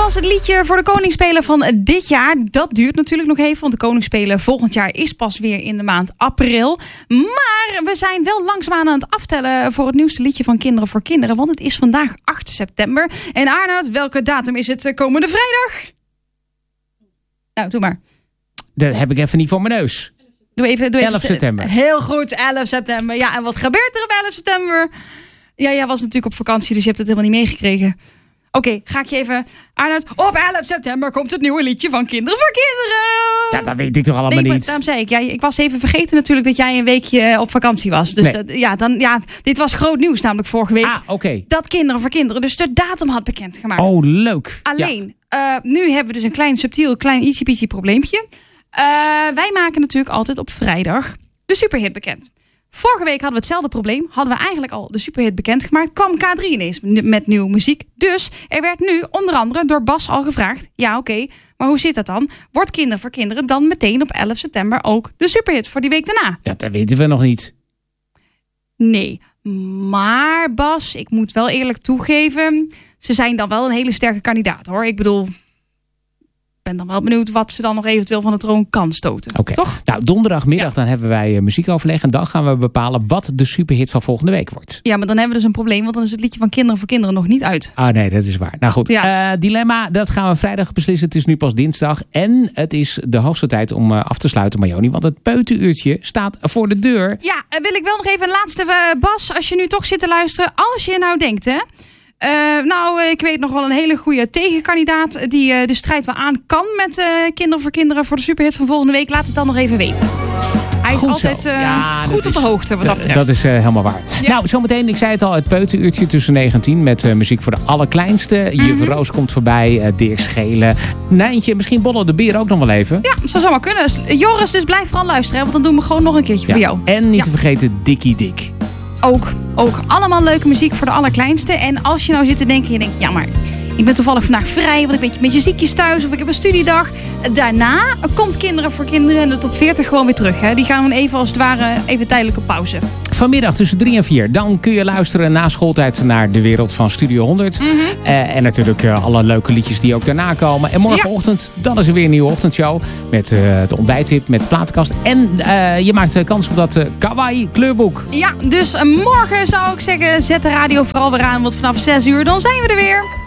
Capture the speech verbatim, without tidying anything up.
was het liedje voor de Koningsspelen van dit jaar. Dat duurt natuurlijk nog even, want de Koningsspelen volgend jaar is pas weer in de maand april. Maar we zijn wel langzaamaan aan het aftellen voor het nieuwste liedje van Kinderen voor Kinderen. Want het is vandaag acht september. En Arnoud, welke datum is het komende vrijdag? Nou, doe maar. Dat heb ik even niet voor mijn neus. Doe even, doe even. elf september. Heel goed, elf september. Ja, en wat gebeurt er op elf september? Ja, jij was natuurlijk op vakantie, dus je hebt het helemaal niet meegekregen. Oké, okay, ga ik je even... Arnoud, op elf september komt het nieuwe liedje van Kinderen voor Kinderen. Ja, dat weet ik toch allemaal nee, niet. Daarom zei ik, ja, ik was even vergeten natuurlijk dat jij een weekje op vakantie was. Dus nee. dat, ja, dan, ja, dit was groot nieuws namelijk vorige week. Ah, oké. Okay. Dat Kinderen voor Kinderen dus de datum had bekendgemaakt. Oh, leuk. Alleen, ja. uh, nu hebben we dus een klein subtiel, klein ietsje probleempje. Uh, wij maken natuurlijk altijd op vrijdag de superhit bekend. Vorige week hadden we hetzelfde probleem. Hadden we eigenlijk al de superhit bekendgemaakt. Kwam K drie ineens met nieuwe muziek. Dus er werd nu onder andere door Bas al gevraagd. Ja, oké, okay, maar hoe zit dat dan? Wordt Kinderen voor Kinderen dan meteen op elf september ook de superhit voor die week daarna? Dat, dat weten we nog niet. Nee, maar Bas, ik moet wel eerlijk toegeven. Ze zijn dan wel een hele sterke kandidaat, hoor. Ik bedoel... Ik ben dan wel benieuwd wat ze dan nog eventueel van de troon kan stoten. Okay. Toch? Nou, donderdagmiddag ja. dan hebben wij uh, muziekoverleg. En dan gaan we bepalen wat de superhit van volgende week wordt. Ja, maar dan hebben we dus een probleem. Want dan is het liedje van Kinderen voor Kinderen nog niet uit. Ah nee, dat is waar. Nou goed, ja. uh, dilemma, dat gaan we vrijdag beslissen. Het is nu pas dinsdag. En het is de hoogste tijd om uh, af te sluiten, Marjoni. Want het peutenuurtje staat voor de deur. Ja, wil ik wel nog even een laatste. Uh, Bas, als je nu toch zit te luisteren. Als je nou denkt, hè. Uh, nou, ik weet nog wel een hele goede tegenkandidaat die uh, de strijd wel aan kan met uh, Kinderen voor Kinderen voor de superhit van volgende week. Laat het dan nog even weten. Hij is goed altijd uh, ja, goed op is, de hoogte wat dat betreft. Dat is uh, helemaal waar. Ja. Nou, zometeen, ik zei het al, het peutenuurtje tussen negen en tien met uh, muziek voor de allerkleinste. Mm-hmm. Juf Roos komt voorbij, uh, Dirk Schelen, Nijntje, misschien Bolle de Beer ook nog wel even. Ja, zou zomaar kunnen. Joris, dus blijf vooral luisteren, want dan doen we gewoon nog een keertje ja. voor jou. En niet ja. te vergeten Dikkie Dik. Ook, ook allemaal leuke muziek voor de allerkleinste. En als je nou zit te denken, je denkt, ja maar... Ik ben toevallig vandaag vrij, want ik ben een beetje ziekjes thuis of ik heb een studiedag. Daarna komt Kinderen voor Kinderen en de top veertig gewoon weer terug. Hè. Die gaan we even als het ware even tijdelijke pauze. Vanmiddag tussen drie en vier. Dan kun je luisteren na schooltijd naar De Wereld van Studio honderd. Mm-hmm. Uh, en natuurlijk uh, alle leuke liedjes die ook daarna komen. En morgenochtend, ja. dan is er weer een nieuwe ochtendshow. Met uh, de ontbijttip, met de platenkast. En uh, je maakt kans op dat uh, kawaii kleurboek. Ja, dus uh, morgen zou ik zeggen, zet de radio vooral weer aan. Want vanaf zes uur dan zijn we er weer.